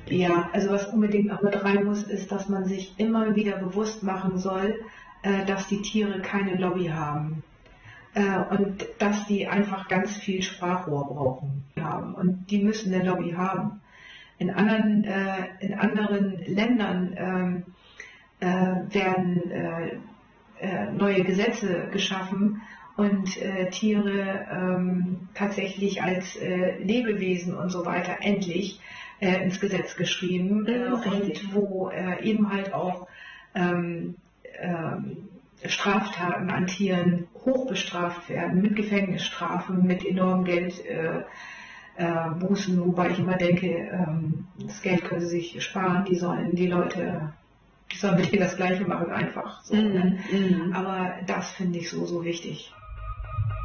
Ja, also was unbedingt noch mit rein muss, ist, dass man sich immer wieder bewusst machen soll, dass die Tiere keine Lobby haben. Und dass die einfach ganz viel Sprachrohr brauchen haben. Und die müssen eine Lobby haben. In anderen Ländern werden neue Gesetze geschaffen und Tiere tatsächlich als Lebewesen und so weiter endlich ins Gesetz geschrieben und wo eben halt auch Straftaten an Tieren hoch bestraft werden, mit Gefängnisstrafen, mit enormen Geldbußen, wobei ich immer denke, das Geld können sie sich sparen, die sollen mit denen das Gleiche machen, einfach so. Ne? Aber das finde ich so wichtig.